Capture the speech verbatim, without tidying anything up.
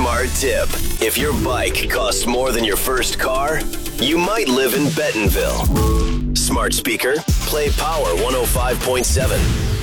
Smart tip. If your bike costs more than your first car, you might live in Bentonville. Smart speaker, play Power one oh five point seven.